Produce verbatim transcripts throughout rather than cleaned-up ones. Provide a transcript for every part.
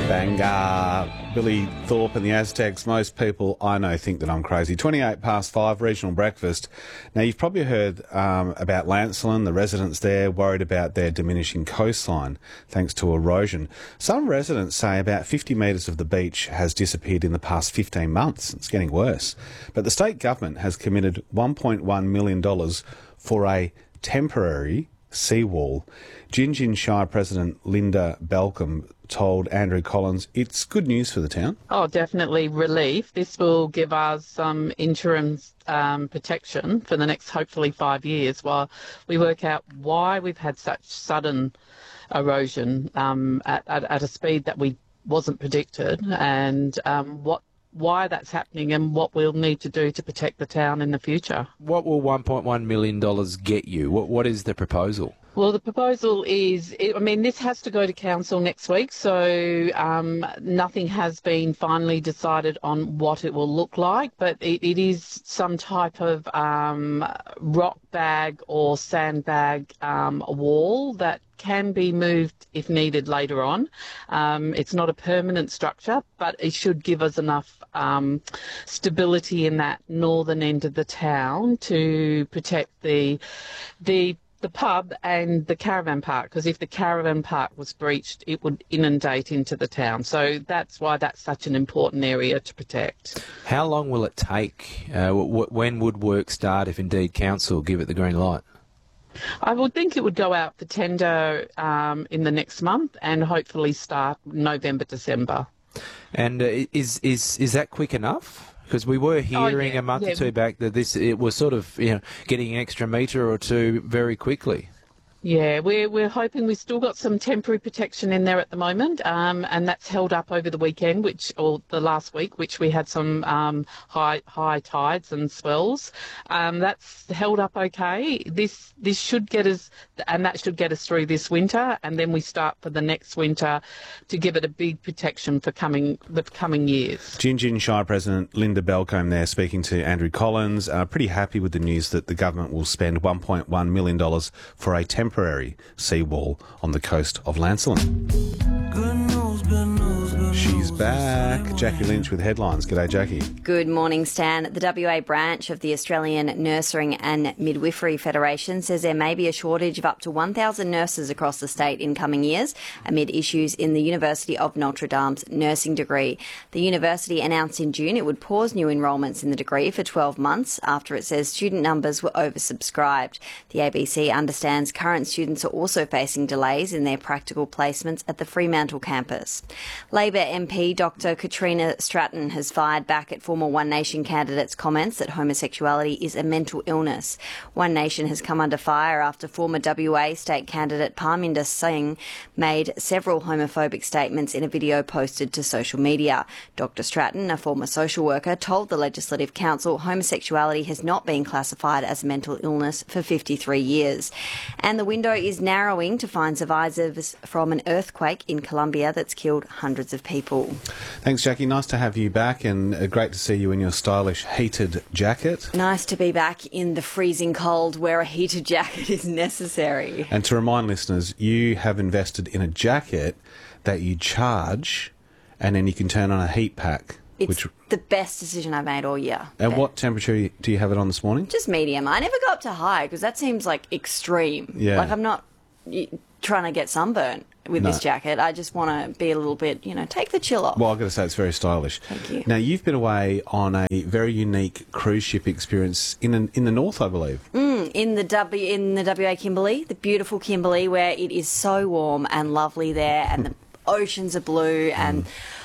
Banger. Billy Thorpe and the Aztecs. Most people I know think that I'm crazy. twenty-eight past five, regional breakfast. Now, you've probably heard um, about Lancelin, the residents there worried about their diminishing coastline thanks to erosion. Some residents say about fifty metres of the beach has disappeared in the past fifteen months. It's getting worse. But the state government has committed one point one million dollars for a temporary seawall. Gingin Shire President Linda Balcombe told Andrew Collins it's good news for the town. Oh, definitely relief. This will give us some interim um, protection for the next, hopefully, five years while we work out why we've had such sudden erosion um, at, at, at a speed that we wasn't predicted, and um, what why that's happening and what we'll need to do to protect the town in the future. What will one point one million dollars get you? What What is the proposal? Well, the proposal is, I mean, this has to go to council next week, so um, nothing has been finally decided on what it will look like, but it, it is some type of um, rock bag or sandbag um, wall that can be moved if needed later on. Um, it's not a permanent structure, but it should give us enough um, stability in that northern end of the town to protect the the the pub and the caravan park, because if the caravan park was breached, it would inundate into the town. So that's why that's such an important area to protect. How long will it take? Uh, w- when would work start if indeed council give it the green light? I would think it would go out for tender um, in the next month and hopefully start November, December. And uh, is is is that quick enough? Because we were hearing oh, yeah, a month yeah. or two back that this it was sort of you know getting an extra metre or two very quickly. Yeah, we're we're hoping we've still got some temporary protection in there at the moment, um, and that's held up over the weekend, which or the last week, which we had some um, high high tides and swells. Um, that's held up okay. This this should get us, and that should get us through this winter, and then we start for the next winter to give it a big protection for coming the coming years. Gingin Shire President Linda Balcombe there speaking to Andrew Collins. Uh, pretty happy with the news that the government will spend one point one million dollars for a temporary temporary seawall on the coast of Lancelin. Good news, good news, good She's news. back. Jackie Lynch with headlines. G'day, Jackie. Good morning, Stan. The W A branch of the Australian Nursing and Midwifery Federation says there may be a shortage of up to one thousand nurses across the state in coming years amid issues in the University of Notre Dame's nursing degree. The university announced in June it would pause new enrolments in the degree for twelve months after it says student numbers were oversubscribed. The A B C understands current students are also facing delays in their practical placements at the Fremantle campus. Labor M P Doctor Katrina Stratton has fired back at former One Nation candidates' comments that homosexuality is a mental illness. One Nation has come under fire after former W A state candidate Parminder Singh made several homophobic statements in a video posted to social media. Doctor Stratton, a former social worker, told the Legislative Council homosexuality has not been classified as a mental illness for fifty-three years. And the window is narrowing to find survivors from an earthquake in Colombia that's killed hundreds of people. Thanks, Jackie. Nice to have you back, and uh, great to see you in your stylish heated jacket. Nice to be back in the freezing cold where a heated jacket is necessary. And to remind listeners, you have invested in a jacket that you charge and then you can turn on a heat pack. It's which... the best decision I've made all year. And But what temperature do you have it on this morning? just medium. I never go up to high because that seems like extreme. Yeah. Like I'm not y- trying to get sunburnt with No. this jacket. I just want to be a little bit, you know, take the chill off. Well, I've got to say, it's very stylish. Thank you. Now, you've been away on a very unique cruise ship experience in an, in the north, I believe. Mm, in the W in the W A Kimberley, the beautiful Kimberley, where it is so warm and lovely there, and the oceans are blue, and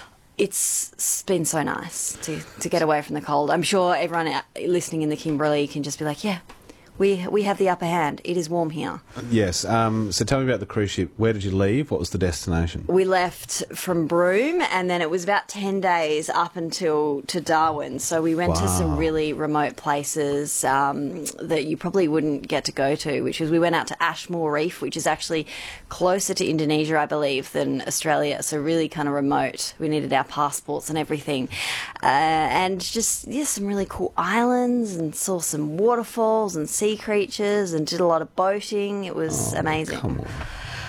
it's been so nice to, to get away from the cold. I'm sure everyone out- listening in the Kimberley can just be like, yeah, we we have the upper hand. It is warm here. Yes. Um, so tell me about the cruise ship. Where did you leave? What was the destination? We left from Broome, and then it was about ten days up until to Darwin. So we went to some Wow. really remote places um, that you probably wouldn't get to go to, which was we went out to Ashmore Reef, which is actually closer to Indonesia, I believe, than Australia. So really kind of remote. We needed our passports and everything. Uh, and just, yeah, some really cool islands, and saw some waterfalls and sea creatures, and did a lot of boating. It was Oh, amazing. Come on.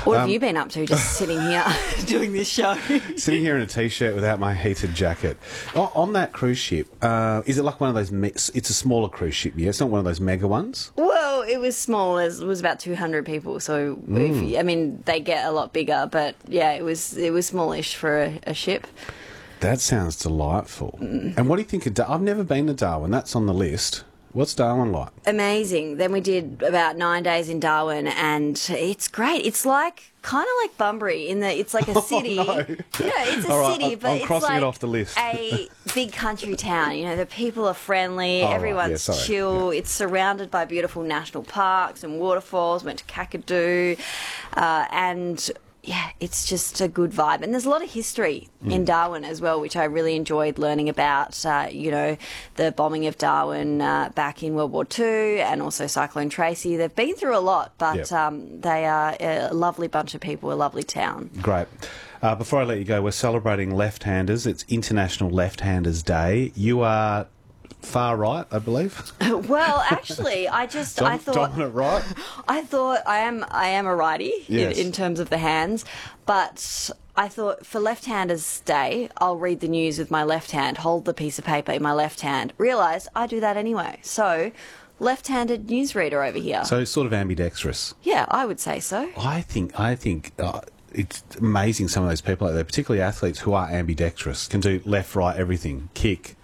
What have you been up to just sitting here doing this show? Sitting here in a t-shirt without my heated jacket. O- on that cruise ship, uh, is it like one of those... Me- it's a smaller cruise ship, yeah? It's not one of those mega ones? Well, it was small. It was about two hundred people. So, if you, I mean, they get a lot bigger. But, yeah, it was it was smallish for a, a ship. That sounds delightful. Mm. And what do you think of... Dar- I've never been to Darwin. That's on the list. What's Darwin like? Amazing. Then we did about nine days in Darwin, and it's great. It's like kind of like Bunbury in that it's like a city. Oh, no. Yeah, it's a All right, city, I'm, but I'm it's crossing like it off the list. a big country town. You know, the people are friendly. Oh, right. Everyone's Yeah, sorry. chill. Yeah. It's surrounded by beautiful national parks and waterfalls. Went to Kakadu, uh, and. Yeah, it's just a good vibe. And there's a lot of history mm. in Darwin as well, which I really enjoyed learning about, uh, you know, the bombing of Darwin uh, back in World War Two and also Cyclone Tracy. They've been through a lot, but yep. um, they are a lovely bunch of people, a lovely town. Great. Uh, before I let you go, we're celebrating left-handers. It's International Left-Handers Day. You are... far right, I believe. Well, actually, I just Dom- I thought dominant right. I thought I am I am a righty Yes. in, in terms of the hands, but I thought for Left-Handers Day, I'll read the news with my left hand, hold the piece of paper in my left hand. Realised I do that anyway, so left-handed newsreader over here. So sort of ambidextrous. Yeah, I would say so. I think. I think. Uh, It's amazing some of those people out there, particularly athletes who are ambidextrous, can do left, right, everything, kick,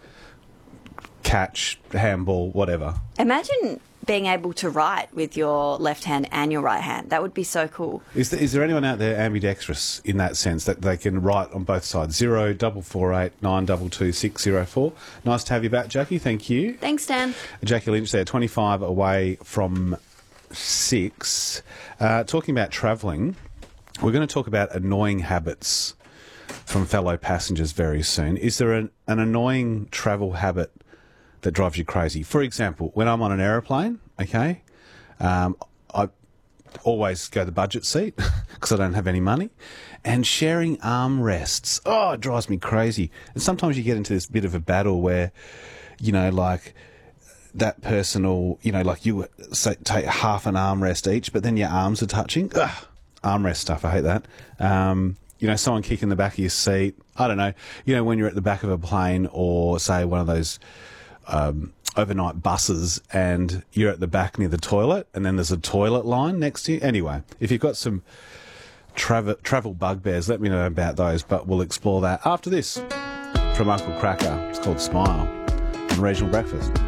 catch, handball, whatever. Imagine being able to write with your left hand and your right hand. That would be so cool. Is there, is there anyone out there ambidextrous in that sense that they can write on both sides? Zero, double four eight, nine double two six zero four. Nice to have you back, Jackie. Thank you. Thanks, Dan. Jackie Lynch there, twenty-five away from six. Uh, talking about travelling, we're going to talk about annoying habits from fellow passengers very soon. Is there an, an annoying travel habit that drives you crazy? For example, when I'm on an aeroplane, okay, um, I always go the budget seat because I don't have any money, and sharing armrests, oh, it drives me crazy. And sometimes you get into this bit of a battle where, you know, like that person will, you know, like you say, take half an armrest each, but then your arms are touching. Ugh, armrest stuff, I hate that. Um, you know, someone kicking the back of your seat. I don't know. You know, when you're at the back of a plane or, say, one of those Um, overnight buses and you're at the back near the toilet and then there's a toilet line next to you. Anyway, if you've got some travel travel bugbears, let me know about those, but we'll explore that after this from Uncle Cracker. It's called Smile on Regional Breakfast.